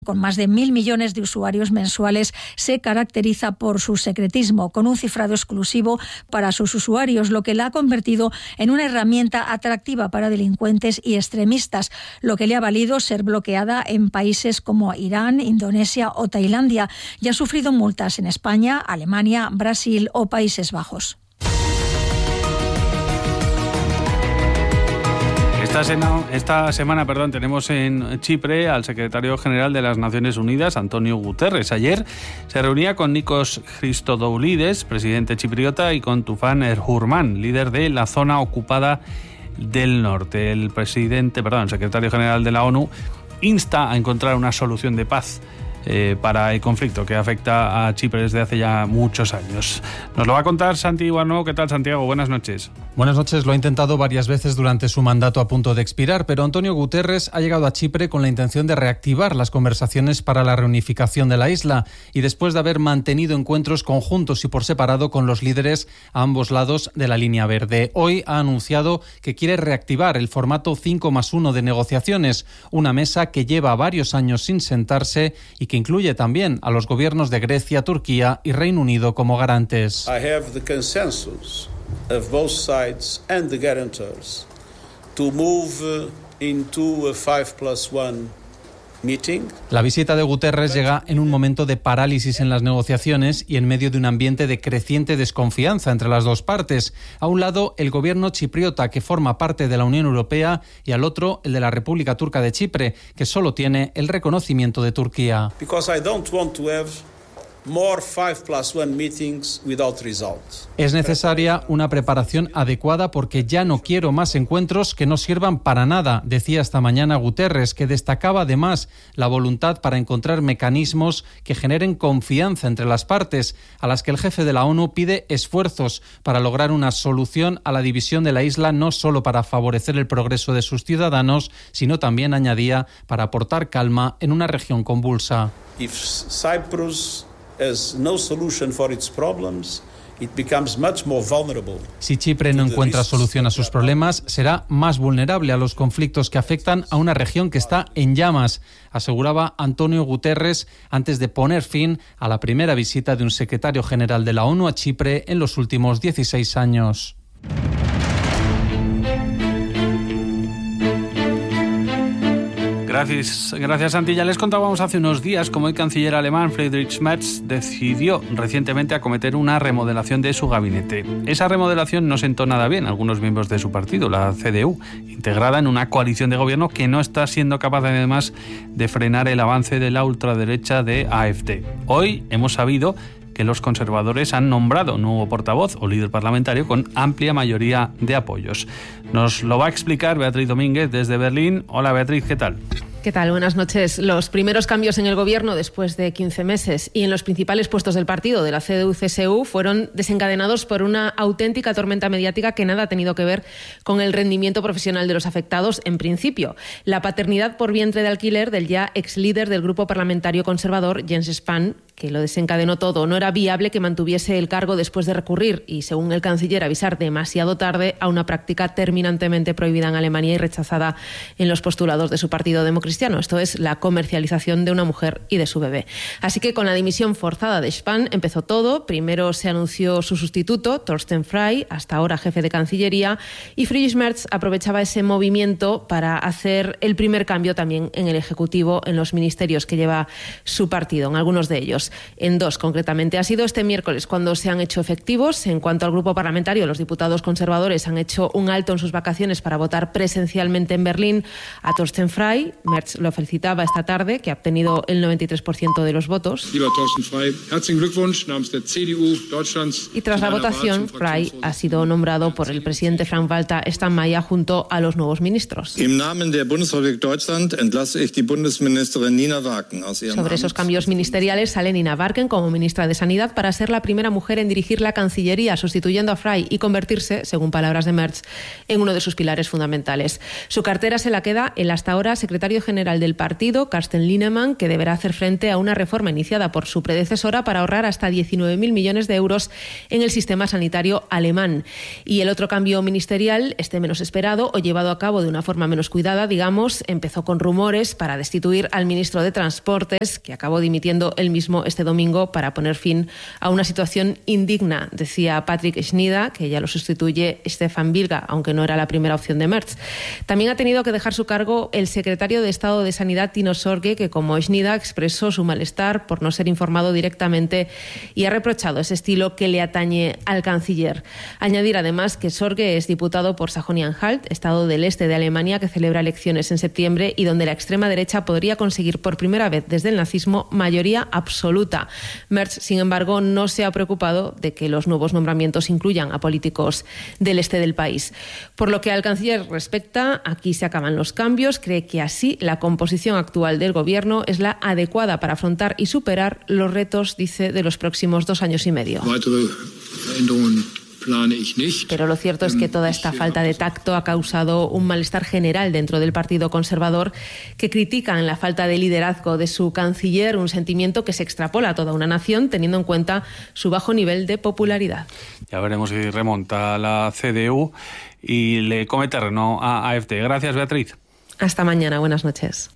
con más de 1.000 millones de usuarios mensuales, se caracteriza por su secretismo, con un cifrado exclusivo para sus usuarios, lo que la ha convertido en una herramienta atractiva para delincuentes y extremistas, lo que le ha valido ser bloqueada en países como Irán, Indonesia o Tailandia, y ha sufrido multas en España, Alemania, Brasil o Países Bajos. Esta semana, tenemos en Chipre al secretario general de las Naciones Unidas, Antonio Guterres. Ayer se reunía con Nikos Christodoulides, presidente chipriota, y con Tufan Erhurman, líder de la zona ocupada del norte. El secretario general de la ONU insta a encontrar una solución de paz para el conflicto que afecta a Chipre desde hace ya muchos años. Nos lo va a contar Santi Guarnó. ¿Qué tal, Santiago? Buenas noches. Buenas noches. Lo ha intentado varias veces durante su mandato a punto de expirar, pero Antonio Guterres ha llegado a Chipre con la intención de reactivar las conversaciones para la reunificación de la isla y después de haber mantenido encuentros conjuntos y por separado con los líderes a ambos lados de la línea verde. Hoy ha anunciado que quiere reactivar el formato 5+1 de negociaciones, una mesa que lleva varios años sin sentarse y que incluye también a los gobiernos de Grecia, Turquía y Reino Unido como garantes. I have the consensus of both sides and the guarantors to move into a 5+1 meeting. La visita de Guterres llega en un momento de parálisis en las negociaciones y en medio de un ambiente de creciente desconfianza entre las dos partes. A un lado, el gobierno chipriota, que forma parte de la Unión Europea, y al otro, el de la República Turca de Chipre, que solo tiene el reconocimiento de Turquía. Because I don't want to have more 5+1 meetings without results. Es necesaria una preparación adecuada porque ya no quiero más encuentros que no sirvan para nada, decía esta mañana Guterres, que destacaba además la voluntad para encontrar mecanismos que generen confianza entre las partes, a las que el jefe de la ONU pide esfuerzos para lograr una solución a la división de la isla, no solo para favorecer el progreso de sus ciudadanos, sino también, añadía, para aportar calma en una región convulsa. If Cyprus has no solution for its problems, it becomes much more vulnerable. Si Chipre no encuentra solución a sus problemas, será más vulnerable a los conflictos que afectan a una región que está en llamas, aseguraba Antonio Guterres antes de poner fin a la primera visita de un secretario general de la ONU a Chipre en los últimos 16 años. Gracias, Santi. Ya les contábamos hace unos días cómo el canciller alemán Friedrich Merz decidió recientemente acometer una remodelación de su gabinete. Esa remodelación no sentó nada bien a algunos miembros de su partido, la CDU, integrada en una coalición de gobierno que no está siendo capaz además de frenar el avance de la ultraderecha de AfD. Hoy hemos sabido que los conservadores han nombrado un nuevo portavoz o líder parlamentario con amplia mayoría de apoyos. Nos lo va a explicar Beatriz Domínguez desde Berlín. Hola, Beatriz, ¿qué tal? ¿Qué tal? Buenas noches. Los primeros cambios en el gobierno después de 15 meses y en los principales puestos del partido, de la CDU-CSU, fueron desencadenados por una auténtica tormenta mediática que nada ha tenido que ver con el rendimiento profesional de los afectados en principio. La paternidad por vientre de alquiler del ya ex líder del grupo parlamentario conservador, Jens Spahn, que lo desencadenó todo. No era viable que mantuviese el cargo después de recurrir y, según el canciller, avisar demasiado tarde a una práctica terminantemente prohibida en Alemania y rechazada en los postulados de su partido democrático. Esto es la comercialización de una mujer y de su bebé. Así que con la dimisión forzada de Spahn empezó todo. Primero se anunció su sustituto, Thorsten Frey, hasta ahora jefe de Cancillería, y Friedrich Merz aprovechaba ese movimiento para hacer el primer cambio también en el Ejecutivo, en los ministerios que lleva su partido, en algunos de ellos, en dos concretamente. Ha sido este miércoles cuando se han hecho efectivos. En cuanto al grupo parlamentario, los diputados conservadores han hecho un alto en sus vacaciones para votar presencialmente en Berlín a Thorsten Frey. Merz lo felicitaba esta tarde, que ha obtenido el 93% de los votos. Y tras la votación, Frey ha sido nombrado por el presidente Frank-Walter Steinmeier junto a los nuevos ministros. Sobre esos cambios ministeriales sale Nina Warken como ministra de Sanidad para ser la primera mujer en dirigir la Cancillería, sustituyendo a Frey y convertirse, según palabras de Merz, en uno de sus pilares fundamentales. Su cartera se la queda el hasta ahora secretario general del partido, Carsten Linnemann, que deberá hacer frente a una reforma iniciada por su predecesora para ahorrar hasta 19.000 millones de euros en el sistema sanitario alemán. Y el otro cambio ministerial, menos esperado o llevado a cabo de una forma menos cuidada, digamos, empezó con rumores para destituir al ministro de Transportes, que acabó dimitiendo él mismo este domingo para poner fin a una situación indigna, decía Patrick Schneider, que ya lo sustituye Stefan Bilga, aunque no era la primera opción de Merz. También ha tenido que dejar su cargo el secretario de Estado de Sanidad, Tino Sorge, que como Schneider expresó su malestar por no ser informado directamente y ha reprochado ese estilo que le atañe al canciller. Añadir además que Sorge es diputado por Sajonia-Anhalt, estado del este de Alemania que celebra elecciones en septiembre y donde la extrema derecha podría conseguir por primera vez desde el nazismo mayoría absoluta. Merz, sin embargo, no se ha preocupado de que los nuevos nombramientos incluyan a políticos del este del país. Por lo que al canciller respecta, aquí se acaban los cambios. Cree que así la composición actual del gobierno es la adecuada para afrontar y superar los retos, dice, de los próximos 2 años y medio. Pero lo cierto es que toda esta falta de tacto ha causado un malestar general dentro del Partido Conservador, que critican la falta de liderazgo de su canciller, un sentimiento que se extrapola a toda una nación teniendo en cuenta su bajo nivel de popularidad. Ya veremos si remonta la CDU y le come terreno a AfD. Gracias, Beatriz. Hasta mañana, buenas noches.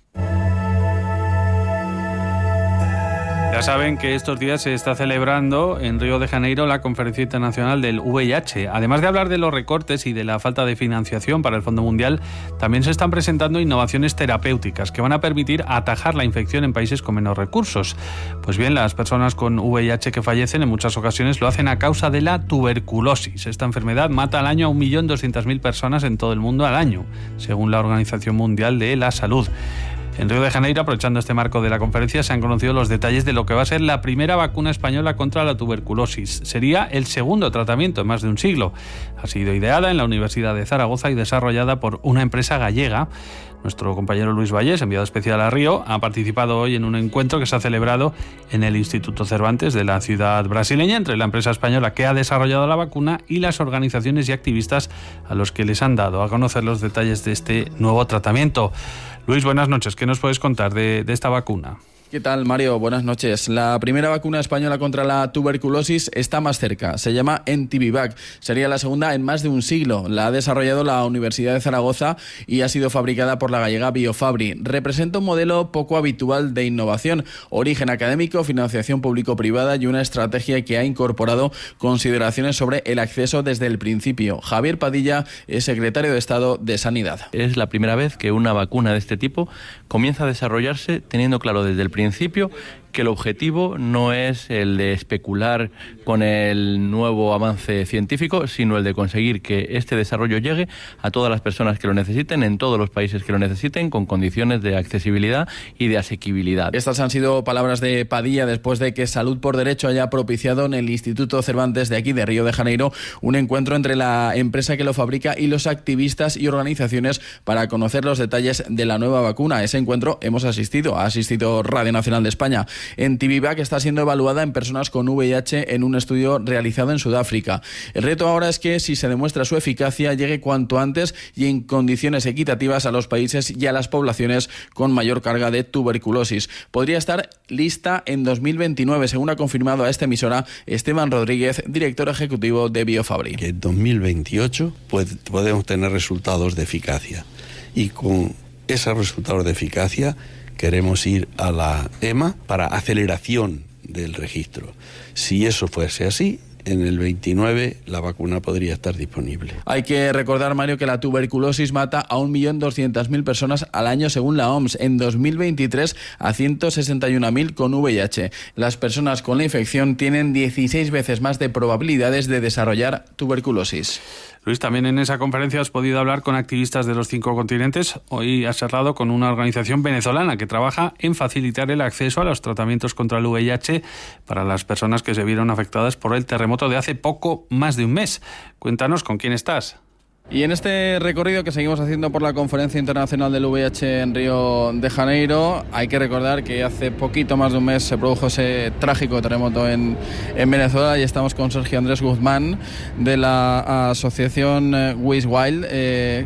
Ya saben que estos días se está celebrando en Río de Janeiro la Conferencia Internacional del VIH. Además de hablar de los recortes y de la falta de financiación para el Fondo Mundial, también se están presentando innovaciones terapéuticas que van a permitir atajar la infección en países con menos recursos. Pues bien, las personas con VIH que fallecen en muchas ocasiones lo hacen a causa de la tuberculosis. Esta enfermedad mata al año a 1.200.000 personas en todo el mundo al año, según la Organización Mundial de la Salud. En Río de Janeiro, aprovechando este marco de la conferencia, se han conocido los detalles de lo que va a ser la primera vacuna española contra la tuberculosis. Sería el segundo tratamiento en más de un siglo. Ha sido ideada en la Universidad de Zaragoza y desarrollada por una empresa gallega. Nuestro compañero Luis Vallés, enviado especial a Río, ha participado hoy en un encuentro que se ha celebrado en el Instituto Cervantes de la ciudad brasileña entre la empresa española que ha desarrollado la vacuna y las organizaciones y activistas a los que les han dado a conocer los detalles de este nuevo tratamiento. Luis, buenas noches. ¿Qué nos puedes contar de esta vacuna? ¿Qué tal, Mario? Buenas noches. La primera vacuna española contra la tuberculosis está más cerca. Se llama Entivivac. Sería la segunda en más de un siglo. La ha desarrollado la Universidad de Zaragoza y ha sido fabricada por la gallega Biofabri. Representa un modelo poco habitual de innovación, origen académico, financiación público-privada y una estrategia que ha incorporado consideraciones sobre el acceso desde el principio. Javier Padilla es secretario de Estado de Sanidad. Es la primera vez que una vacuna de este tipo comienza a desarrollarse teniendo claro desde el principio que el objetivo no es el de especular con el nuevo avance científico, sino el de conseguir que este desarrollo llegue a todas las personas que lo necesiten, en todos los países que lo necesiten, con condiciones de accesibilidad y de asequibilidad. Estas han sido palabras de Padilla después de que Salud por Derecho haya propiciado en el Instituto Cervantes de aquí de Río de Janeiro un encuentro entre la empresa que lo fabrica y los activistas y organizaciones para conocer los detalles de la nueva vacuna. A ese encuentro ha asistido Radio Nacional de España. Entivivac está siendo evaluada en personas con VIH en un estudio realizado en Sudáfrica. El reto ahora es que, si se demuestra su eficacia, llegue cuanto antes y en condiciones equitativas a los países y a las poblaciones con mayor carga de tuberculosis. Podría estar lista en 2029, según ha confirmado a esta emisora Esteban Rodríguez, director ejecutivo de Biofabri. Que en 2028 podemos tener resultados de eficacia. Y con esos resultados de eficacia queremos ir a la EMA para aceleración del registro. Si eso fuese así, en el 29 la vacuna podría estar disponible. Hay que recordar, Mario, que la tuberculosis mata a 1.200.000 personas al año según la OMS. En 2023 a 161.000 con VIH. Las personas con la infección tienen 16 veces más de probabilidades de desarrollar tuberculosis. Luis, también en esa conferencia has podido hablar con activistas de los 5 continentes. Hoy has charlado con una organización venezolana que trabaja en facilitar el acceso a los tratamientos contra el VIH para las personas que se vieron afectadas por el terremoto de hace poco más de un mes. Cuéntanos, ¿con quién estás? Y en este recorrido que seguimos haciendo por la Conferencia Internacional del VIH en Río de Janeiro, hay que recordar que hace poquito más de un mes se produjo ese trágico terremoto en Venezuela y estamos con Sergio Andrés Guzmán de la asociación Wish Wild.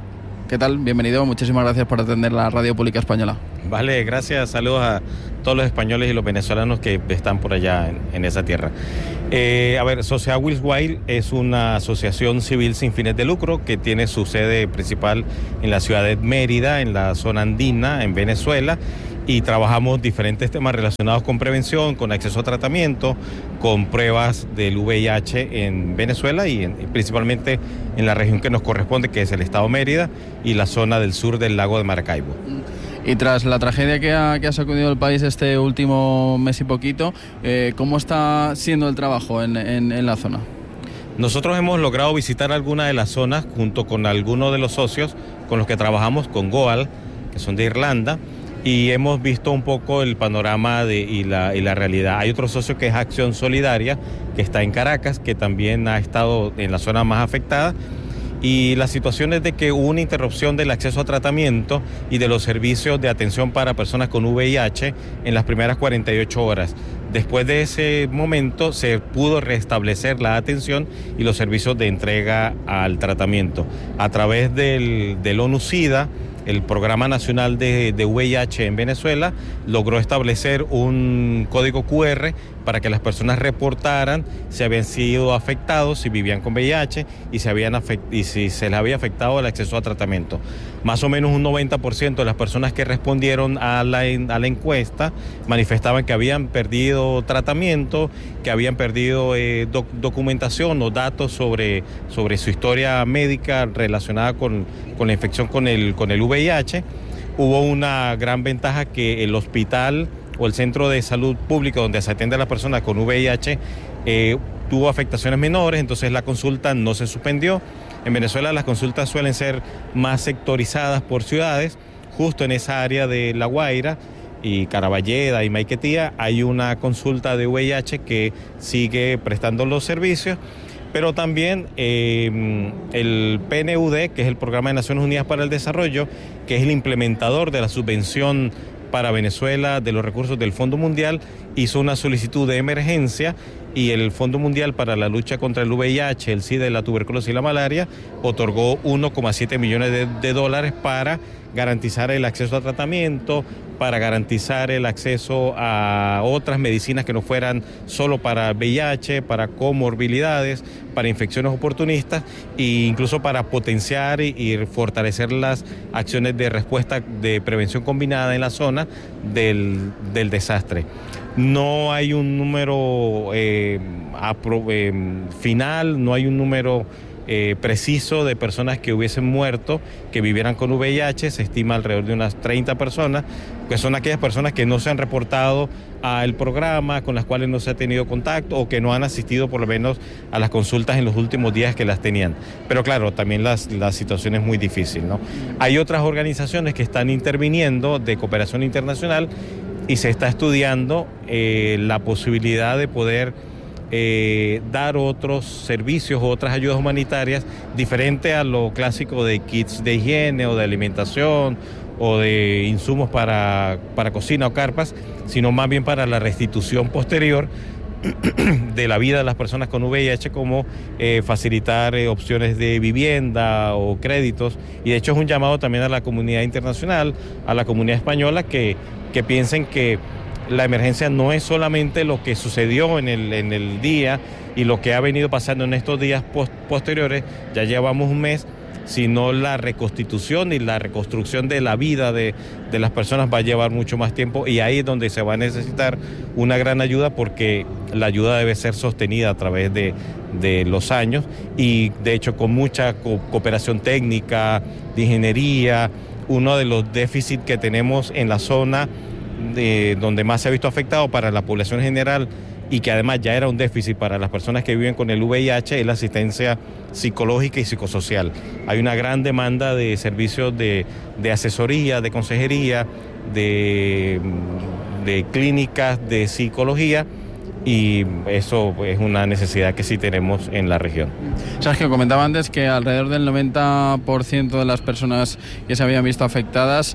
¿qué tal? Bienvenido, muchísimas gracias por atender la Radio Pública Española. Vale, gracias, saludos a todos los españoles y los venezolanos que están por allá en esa tierra. Sociedad Wheels Wild es una asociación civil sin fines de lucro que tiene su sede principal en la ciudad de Mérida, en la zona andina, en Venezuela, y trabajamos diferentes temas relacionados con prevención, con acceso a tratamiento, con pruebas del VIH en Venezuela y principalmente en la región que nos corresponde, que es el estado Mérida y la zona del sur del lago de Maracaibo. Y tras la tragedia que ha sacudido el país este último mes y poquito, ¿cómo está siendo el trabajo en la zona? Nosotros hemos logrado visitar algunas de las zonas junto con algunos de los socios con los que trabajamos, con Goal, que son de Irlanda, y hemos visto un poco el panorama y la realidad. Hay otro socio que es Acción Solidaria, que está en Caracas, que también ha estado en la zona más afectada. Y la situación es de que hubo una interrupción del acceso a tratamiento y de los servicios de atención para personas con VIH en las primeras 48 horas. Después de ese momento se pudo restablecer la atención y los servicios de entrega al tratamiento. A través del ONU-SIDA, el Programa Nacional de VIH en Venezuela logró establecer un código QR para que las personas reportaran si habían sido afectados, si vivían con VIH y si se les había afectado el acceso a tratamiento. Más o menos un 90% de las personas que respondieron a la encuesta manifestaban que habían perdido tratamiento, que habían perdido documentación o datos sobre su historia médica relacionada con la infección con el VIH. Hubo una gran ventaja que el hospital o el centro de salud público donde se atiende a las personas con VIH tuvo afectaciones menores, entonces la consulta no se suspendió. En Venezuela las consultas suelen ser más sectorizadas por ciudades. Justo en esa área de La Guaira y Caraballeda y Maiquetía hay una consulta de VIH que sigue prestando los servicios, pero también el PNUD, que es el Programa de Naciones Unidas para el Desarrollo, que es el implementador de la subvención para Venezuela de los recursos del Fondo Mundial, hizo una solicitud de emergencia y el Fondo Mundial para la lucha contra el VIH, el SIDA, la tuberculosis y la malaria otorgó 1,7 millones de dólares para garantizar el acceso a tratamiento, para garantizar el acceso a otras medicinas que no fueran solo para VIH, para comorbilidades, para infecciones oportunistas e incluso para potenciar y fortalecer las acciones de respuesta de prevención combinada en la zona del desastre. No hay un número final, no hay un número preciso de personas que hubiesen muerto, que vivieran con VIH. Se estima alrededor de unas 30 personas, que son aquellas personas que no se han reportado al programa, con las cuales no se ha tenido contacto o que no han asistido por lo menos a las consultas en los últimos días que las tenían. Pero claro, también la situación es muy difícil, ¿no? Hay otras organizaciones que están interviniendo de cooperación internacional y se está estudiando la posibilidad de poder dar otros servicios o otras ayudas humanitarias diferente a lo clásico de kits de higiene o de alimentación o de insumos para cocina o carpas, sino más bien para la restitución posterior de la vida de las personas con VIH, como facilitar opciones de vivienda o créditos. Y de hecho es un llamado también a la comunidad internacional, a la comunidad española, que piensen que la emergencia no es solamente lo que sucedió en el día y lo que ha venido pasando en estos días posteriores, ya llevamos un mes, sino la reconstitución y la reconstrucción de la vida de las personas va a llevar mucho más tiempo, y ahí es donde se va a necesitar una gran ayuda, porque la ayuda debe ser sostenida a través de los años y de hecho con mucha cooperación técnica, de ingeniería. Uno de los déficits que tenemos en la zona donde más se ha visto afectado para la población general, y que además ya era un déficit para las personas que viven con el VIH, es la asistencia psicológica y psicosocial. Hay una gran demanda de servicios de asesoría, de consejería, de clínicas de psicología, y eso es una necesidad que sí tenemos en la región. Sergio, comentaba antes que alrededor del 90% de las personas que se habían visto afectadas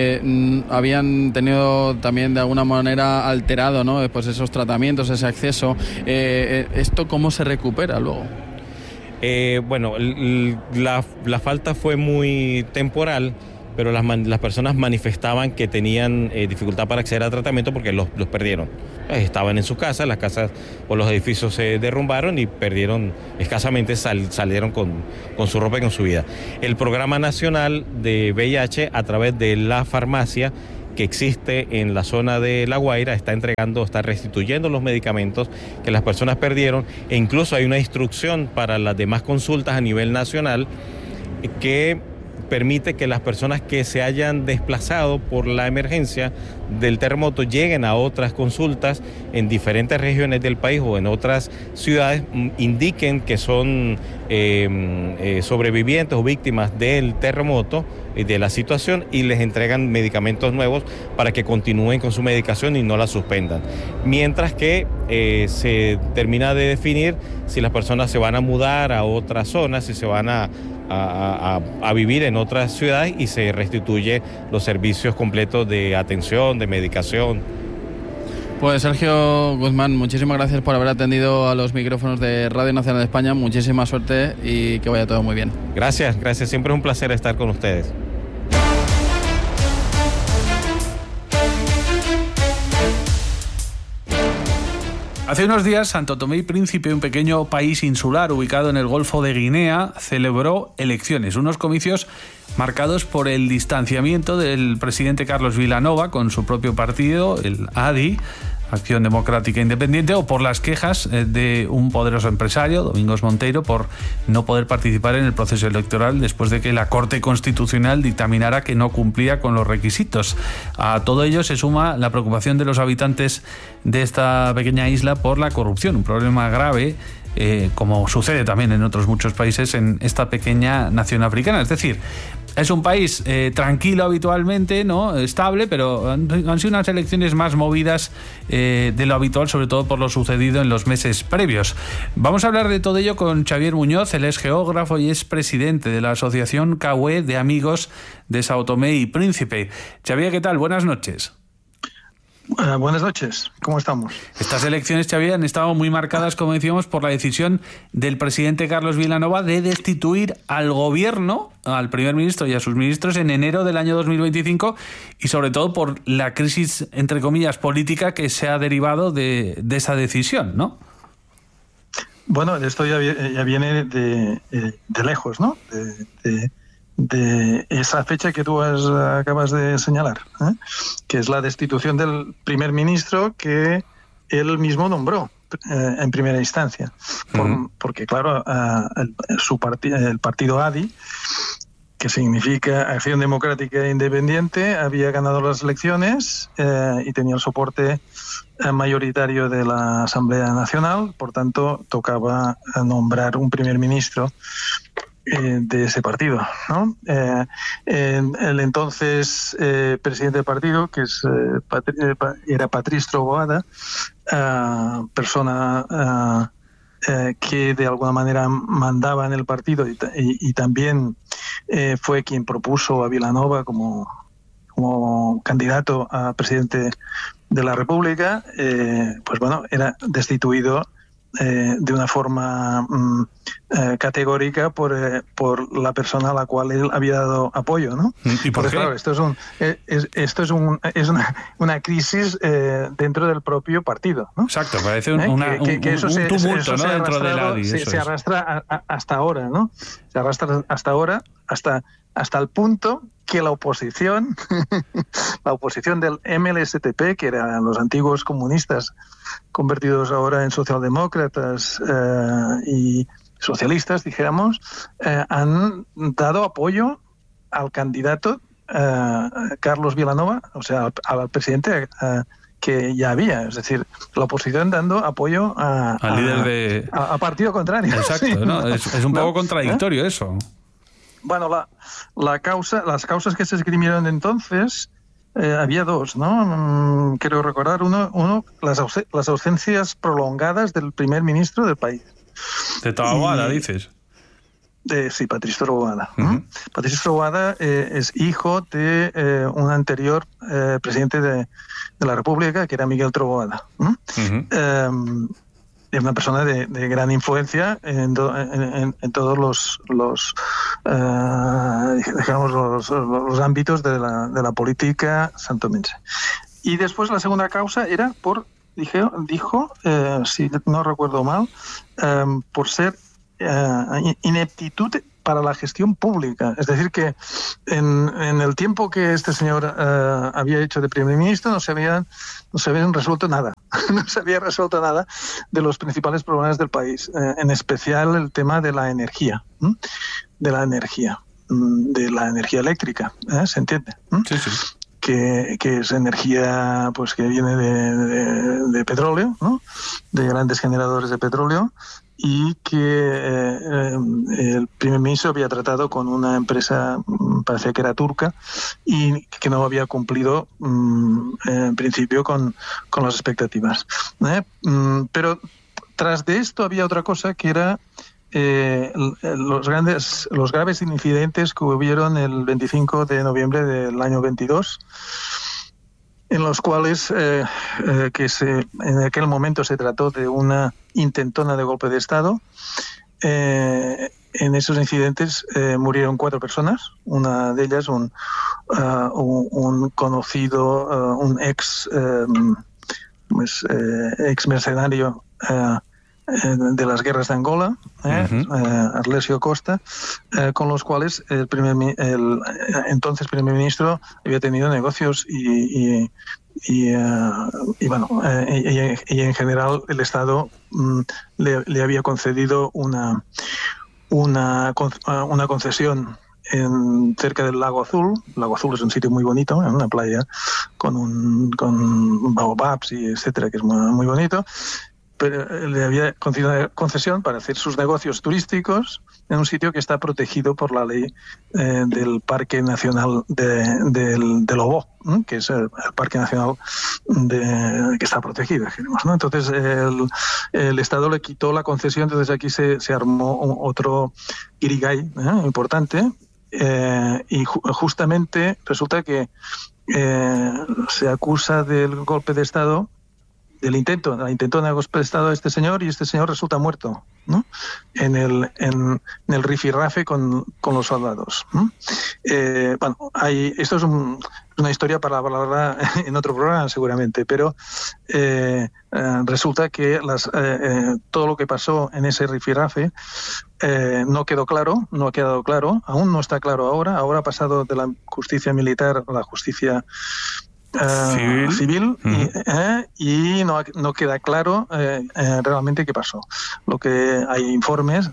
habían tenido también de alguna manera alterado, ¿no?, pues esos tratamientos, ese acceso. ¿Esto cómo se recupera luego? Bueno, la falta fue muy temporal, pero las personas manifestaban que tenían dificultad para acceder a tratamiento porque los perdieron. Estaban en sus casas, las casas o los edificios se derrumbaron y perdieron, escasamente salieron con su ropa y con su vida. El Programa Nacional de VIH, a través de la farmacia que existe en la zona de La Guaira, está restituyendo los medicamentos que las personas perdieron, e incluso hay una instrucción para las demás consultas a nivel nacional que permite que las personas que se hayan desplazado por la emergencia del terremoto lleguen a otras consultas en diferentes regiones del país o en otras ciudades, indiquen que son sobrevivientes o víctimas del terremoto y de la situación, y les entregan medicamentos nuevos para que continúen con su medicación y no la suspendan. Mientras que se termina de definir si las personas se van a mudar a otras zonas, si se van a vivir en otras ciudades, y se restituye los servicios completos de atención, de medicación. Pues Sergio Guzmán, muchísimas gracias por haber atendido a los micrófonos de Radio Nacional de España. Muchísima suerte y que vaya todo muy bien. Gracias. Siempre es un placer estar con ustedes. Hace unos días, Santo Tomé y Príncipe, un pequeño país insular ubicado en el Golfo de Guinea, celebró elecciones, unos comicios marcados por el distanciamiento del presidente Carlos Vilanova con su propio partido, el ADI, Acción Democrática Independiente, o por las quejas de un poderoso empresario, Domingos Monteiro, por no poder participar en el proceso electoral después de que la Corte Constitucional dictaminara que no cumplía con los requisitos. A todo ello se suma la preocupación de los habitantes de esta pequeña isla por la corrupción, un problema grave, como sucede también en otros muchos países en esta pequeña nación africana. Es decir, es un país tranquilo habitualmente, ¿no? Estable, pero han sido unas elecciones más movidas de lo habitual, sobre todo por lo sucedido en los meses previos. Vamos a hablar de todo ello con Xavier Muñoz. Él es geógrafo y es presidente de la Asociación CAUE de Amigos de Sao Tomé y Príncipe. Xavier, ¿qué tal? Buenas noches. Buenas noches, ¿cómo estamos? Estas elecciones, Xavier, han estado muy marcadas, como decíamos, por la decisión del presidente Carlos Vilanova de destituir al gobierno, al primer ministro y a sus ministros en enero del año 2025, y sobre todo por la crisis, entre comillas, política que se ha derivado de esa decisión, ¿no? Bueno, esto ya viene de lejos, ¿no? De esa fecha que tú acabas de señalar, que es la destitución del primer ministro que él mismo nombró en primera instancia, porque claro, el partido ADI, que significa Acción Democrática Independiente, había ganado las elecciones y tenía el soporte mayoritario de la Asamblea Nacional, por tanto tocaba nombrar un primer ministro de ese partido, ¿no? El entonces presidente del partido, que era Patrice Trovoada, persona que de alguna manera mandaba en el partido y también fue quien propuso a Vilanova como candidato a presidente de la República, pues bueno, era destituido de una forma categórica por la persona a la cual él había dado apoyo, ¿no? ¿Y por qué? Claro, esto es una crisis dentro del propio partido, ¿no? Exacto, parece un tumulto, ¿no? Dentro del ADI. Se arrastra hasta ahora, ¿no? Se arrastra hasta ahora, hasta el punto que la oposición del MLSTP, que eran los antiguos comunistas convertidos ahora en socialdemócratas y socialistas, dijéramos, han dado apoyo al candidato Carlos Vilanova, o sea, al presidente que ya había, es decir, la oposición dando apoyo al líder al partido contrario. Exacto, sí, ¿no? Es un poco contradictorio eso. Bueno, las causas que se esgrimieron entonces, había dos, ¿no? Quiero recordar uno las ausencias prolongadas del primer ministro del país. De Trovoada, dices. Sí, Patrice Trovoada. Patrice Trovoada es hijo de un anterior presidente de la República, que era Miguel Trovoada. una persona de gran influencia en todos los ámbitos de la política santomense. Y después la segunda causa era dijo, si no recuerdo mal, por ser ineptitud para la gestión pública. Es decir, que en el tiempo que este señor había hecho de primer ministro no se habían resuelto nada. No se había resuelto nada de los principales problemas del país, en especial el tema de la energía, de la energía eléctrica, ¿se entiende? Sí, sí. Que es energía pues que viene de petróleo, ¿no? De grandes generadores de petróleo, y que el primer ministro había tratado con una empresa, parecía que era turca, y que no había cumplido en principio con las expectativas. Pero tras de esto había otra cosa, que era los graves incidentes que hubieron el 25 de noviembre del año 22, en los cuales en aquel momento se trató de una intentona de golpe de Estado. En esos incidentes murieron 4 personas, una de ellas un conocido, un ex mercenario de las guerras de Angola, Arlesio Costa, con los cuales el entonces primer ministro había tenido negocios y en general el Estado le había concedido una concesión cerca del Lago Azul. El Lago Azul es un sitio muy bonito, una playa con baobabs y etcétera, que es muy bonito. Pero le había concedido concesión para hacer sus negocios turísticos en un sitio que está protegido por la ley del Parque Nacional del Lobo, que es el Parque Nacional que está protegido, digamos, ¿no? Entonces el Estado le quitó la concesión, entonces aquí se armó otro guirigay importante, y justamente resulta que se acusa del golpe de Estado, la intentona de golpe de Estado de este señor, y este señor resulta muerto, ¿no? En el rifirrafe con los soldados. Esto es una historia para hablarla en otro programa seguramente, pero resulta que todo lo que pasó en ese rifirrafe no ha quedado claro, aún no está claro ahora ha pasado de la justicia militar a la justicia civil, y no queda claro realmente qué pasó. Lo que hay informes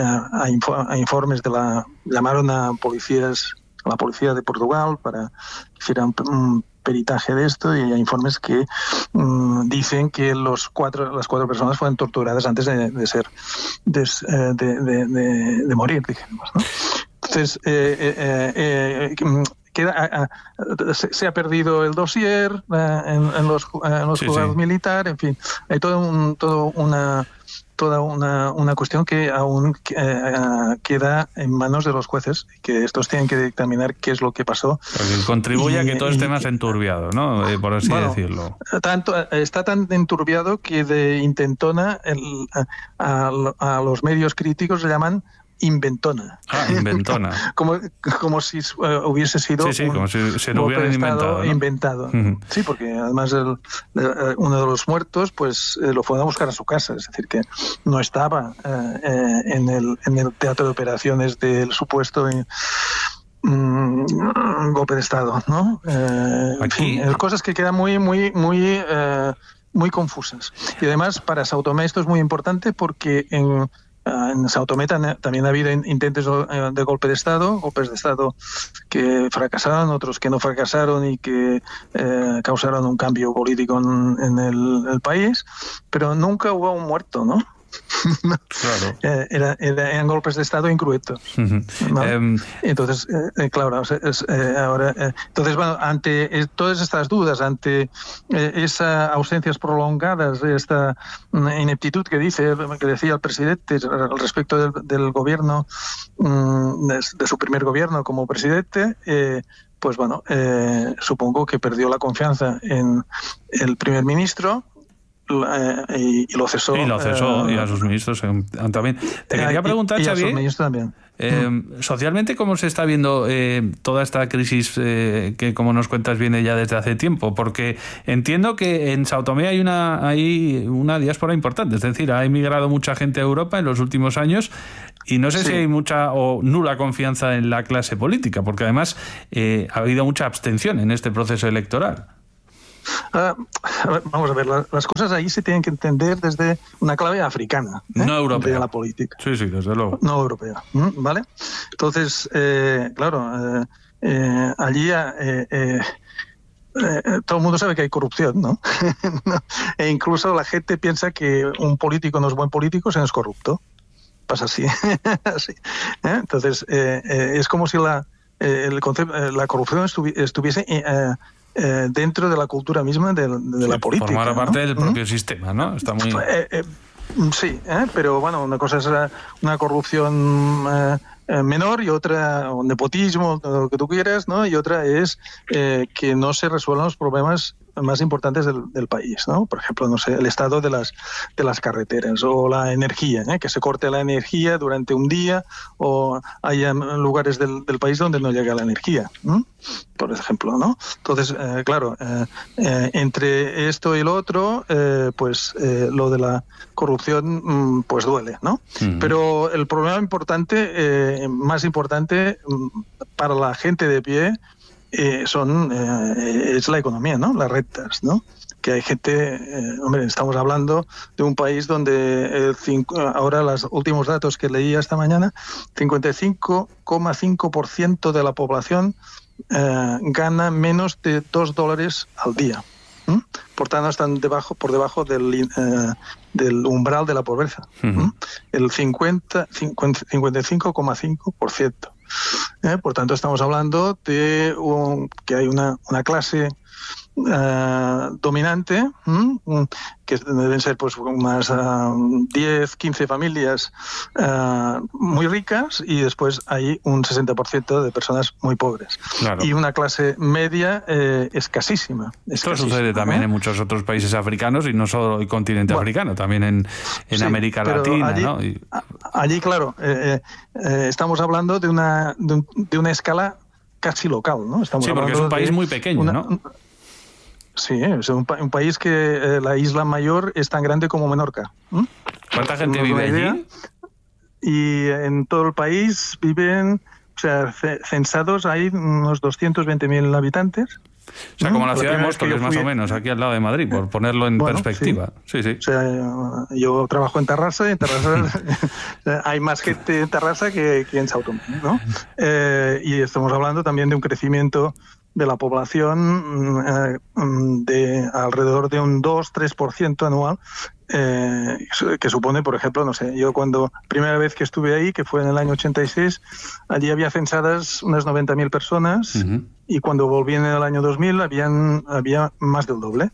llamaron a la policía de Portugal para que hicieran un peritaje de esto, y hay informes que dicen que las cuatro personas fueron torturadas antes de morir, digamos, ¿no? Entonces se ha perdido el dossier en los juzgados militares, en fin, hay toda una cuestión que aún queda en manos de los jueces, que estos tienen que dictaminar qué es lo que pasó. Porque contribuye a que todo esté más enturbiado, ¿no? Por así decirlo. Está tan enturbiado que de intentona a los medios críticos le llaman inventona. Inventona. como si hubiese sido como si se lo hubieran inventado, ¿no? Sí, porque además uno de los muertos pues lo fueron a buscar a su casa, es decir, que no estaba en el teatro de operaciones del supuesto golpe de Estado, ¿no? En fin, cosas que quedan muy confusas. Y además para Sao Tomé esto es muy importante, porque en Sao Tomé también ha habido intentos de golpes de Estado que fracasaron, otros que no fracasaron y que causaron un cambio político en el país, pero nunca hubo un muerto, ¿no? Claro. Eran golpes de Estado incruentos, ¿no? Entonces, claro, entonces, bueno, ante todas estas dudas, ante esas ausencias prolongadas, esta ineptitud que decía el presidente al respecto del gobierno, de su primer gobierno como presidente, pues bueno, supongo que perdió la confianza en el primer ministro. y lo cesó. Y lo cesó, y a sus ministros también. Te quería preguntar, Xavier, y a sus ministros también. Socialmente, ¿cómo se está viendo toda esta crisis que, como nos cuentas, viene ya desde hace tiempo? Porque entiendo que en Sao Tomé hay una diáspora importante, es decir, ha emigrado mucha gente a Europa en los últimos años y no sé si hay mucha o nula confianza en la clase política, porque además ha habido mucha abstención en este proceso electoral. Vamos a ver, las cosas ahí se tienen que entender desde una clave africana, no europea, de la política. Sí, desde luego. No europea, ¿vale? Entonces, claro, allí todo el mundo sabe que hay corrupción, ¿no? E incluso la gente piensa que un político no es buen político si no es corrupto. Pasa así. Así. Entonces, es como si la corrupción estuviese dentro de la cultura misma de la política. Formar parte, ¿no?, del propio ¿Mm? sistema, ¿no? Está muy... Sí, pero bueno, una cosa es una corrupción menor y otra, un nepotismo, lo que tú quieras, ¿no? Y otra es que no se resuelvan los problemas más importantes del país, ¿no? Por ejemplo, no sé, el estado de las carreteras o la energía, que se corte la energía durante un día o haya lugares del país donde no llega la energía, por ejemplo, ¿no? Entonces, claro, entre esto y lo otro, pues lo de la corrupción, pues duele, ¿no? Uh-huh. Pero el problema importante, más importante para la gente de pie, es la economía, ¿no? Las rentas, ¿no? Que hay gente, hombre, estamos hablando de un país donde ahora los últimos datos que leí esta mañana, 55,5% de la población gana menos de $2 al día. Por tanto, están por debajo del umbral de la pobreza. Uh-huh. El 55,5%. Por tanto, estamos hablando de que hay una clase dominante, que deben ser pues unas 10, 15 familias muy ricas, y después hay un 60% de personas muy pobres. Claro. Y una clase media escasísima. Esto sucede también en muchos otros países africanos, y no solo el continente africano, también en América Latina. Allí, ¿no? Allí, claro, estamos hablando de una escala casi local, ¿no? Estamos porque es un país muy pequeño, ¿no? Sí, es un país que la isla mayor es tan grande como Menorca. ¿Cuánta gente vive allí? Y en todo el país viven, o sea, censados hay unos 220.000 habitantes. O sea, como la ciudad de Móstoles, más o menos, aquí al lado de Madrid, por ponerlo en perspectiva. Sí. O sea, yo trabajo en Tarrasa, y en Tarrasa hay más gente en Tarrasa que en Sao Tomé, ¿no? Y estamos hablando también de un crecimiento de la población de alrededor de un 2-3% anual, que supone, por ejemplo, no sé, yo primera vez que estuve ahí, que fue en el año 86, allí había censadas unas 90.000 personas, uh-huh. Y cuando volví en el año 2000 había más del doble.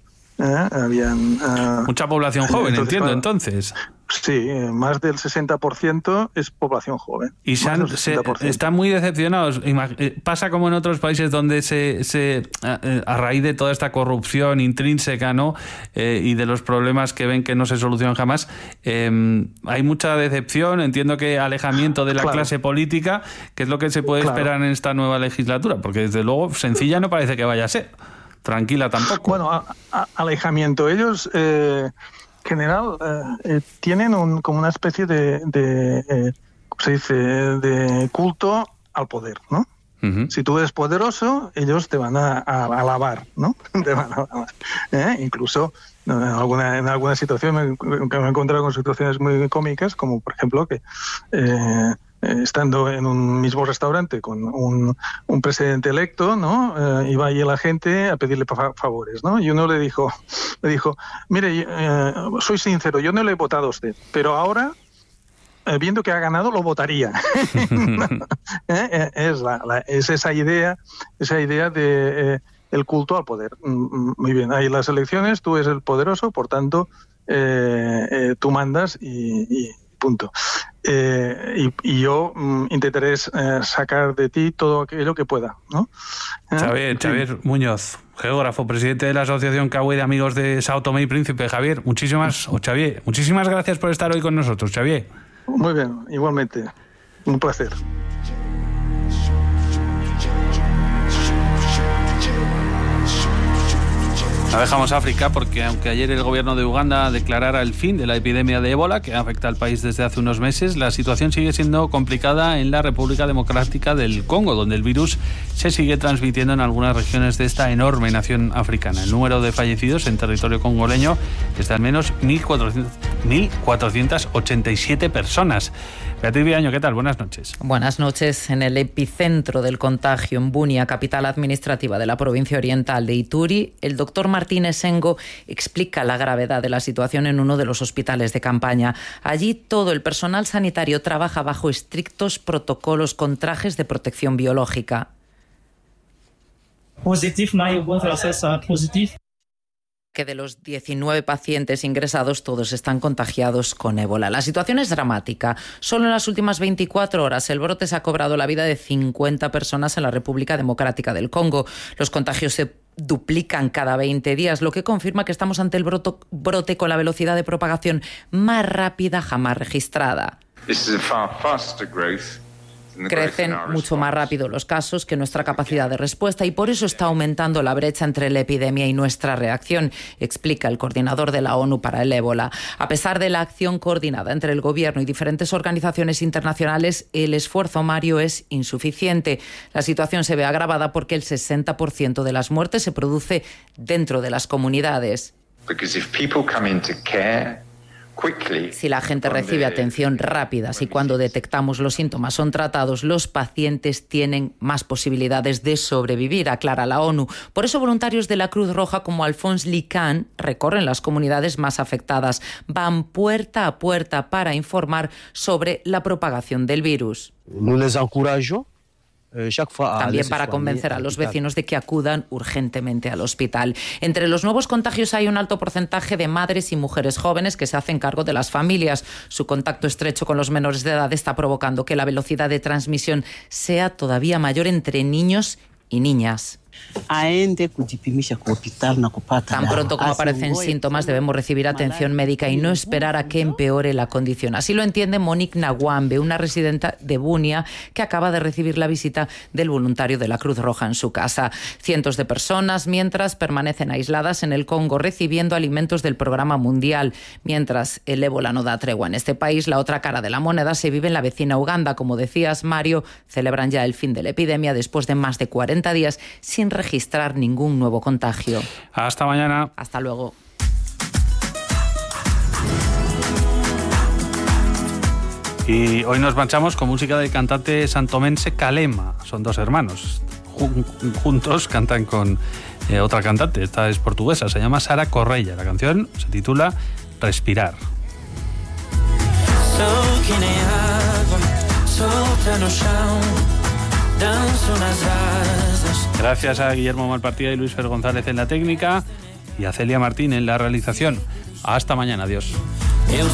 Mucha población joven, entiendo, entonces. Sí, más del 60% es población joven. Y están muy decepcionados. Pasa como en otros países donde a raíz de toda esta corrupción intrínseca, ¿no? Y de los problemas que ven que no se solucionan jamás, hay mucha decepción. Entiendo que alejamiento de la clase política, que es lo que se puede esperar en esta nueva legislatura, porque desde luego sencilla no parece que vaya a ser. Tranquila tampoco. Bueno, alejamiento. Ellos... general tienen como una especie de ¿cómo se dice?, de culto al poder, ¿no? Uh-huh. Si tú eres poderoso, ellos te van a alabar, ¿no? Te van a alabar. Incluso en alguna situación me he encontrado con situaciones muy cómicas, como por ejemplo que estando en un mismo restaurante con un presidente electo, ¿no? Iba allí la gente a pedirle favores, ¿no? Y uno le dijo, mire, soy sincero, yo no le he votado a usted, pero ahora, viendo que ha ganado, lo votaría. Es esa idea de el culto al poder. Muy bien, hay las elecciones, tú eres el poderoso, por tanto, tú mandas y punto. Y yo intentaré sacar de ti todo aquello que pueda, ¿no? Xavier Muñoz, geógrafo, presidente de la Asociación Cahue de Amigos de Sao Tomé y Príncipe. Xavier, muchísimas gracias por estar hoy con nosotros, Xavier. Muy bien, igualmente. Un placer. No dejamos África porque aunque ayer el gobierno de Uganda declarara el fin de la epidemia de ébola que afecta al país desde hace unos meses, la situación sigue siendo complicada en la República Democrática del Congo, donde el virus se sigue transmitiendo en algunas regiones de esta enorme nación africana. El número de fallecidos en territorio congoleño es de al menos 1.487 personas. Beatriz Villaño, ¿qué tal? Buenas noches. Buenas noches. En el epicentro del contagio, en Bunia, capital administrativa de la provincia oriental de Ituri, el doctor Martínez Sengo explica la gravedad de la situación en uno de los hospitales de campaña. Allí todo el personal sanitario trabaja bajo estrictos protocolos con trajes de protección biológica. Que de los 19 pacientes ingresados, todos están contagiados con ébola. La situación es dramática. Solo en las últimas 24 horas el brote se ha cobrado la vida de 50 personas en la República Democrática del Congo. Los contagios se duplican cada 20 días, lo que confirma que estamos ante el brote con la velocidad de propagación más rápida jamás registrada. Crecen mucho más rápido los casos que nuestra capacidad de respuesta y por eso está aumentando la brecha entre la epidemia y nuestra reacción, explica el coordinador de la ONU para el ébola. A pesar de la acción coordinada entre el gobierno y diferentes organizaciones internacionales, el esfuerzo, Mario, es insuficiente. La situación se ve agravada porque el 60% de las muertes se produce dentro de las comunidades. Si la gente recibe atención rápida, si cuando detectamos los síntomas son tratados, los pacientes tienen más posibilidades de sobrevivir, aclara la ONU. Por eso voluntarios de la Cruz Roja como Alphonse Lican recorren las comunidades más afectadas. Van puerta a puerta para informar sobre la propagación del virus. También para convencer a los vecinos de que acudan urgentemente al hospital. Entre los nuevos contagios hay un alto porcentaje de madres y mujeres jóvenes que se hacen cargo de las familias. Su contacto estrecho con los menores de edad está provocando que la velocidad de transmisión sea todavía mayor entre niños y niñas. Tan pronto como aparecen síntomas debemos recibir atención médica y no esperar a que empeore la condición. Así lo entiende Monique Nawambe, una residenta de Bunia que acaba de recibir la visita del voluntario de la Cruz Roja en su casa. Cientos de personas mientras permanecen aisladas en el Congo recibiendo alimentos del programa mundial. Mientras el ébola no da tregua en este país, la otra cara de la moneda se vive en la vecina Uganda. Como decías, Mario, celebran ya el fin de la epidemia después de más de 40 días sin registrar ningún nuevo contagio. Hasta mañana. Hasta luego. Y hoy nos marchamos con música del cantante santomense Kalema. Son dos hermanos. Juntos cantan con otra cantante. Esta es portuguesa, se llama Sara Correia. La canción se titula Respirar. Gracias a Guillermo Malpartida y Luis Fer González en la técnica y a Celia Martín en la realización. Hasta mañana, adiós.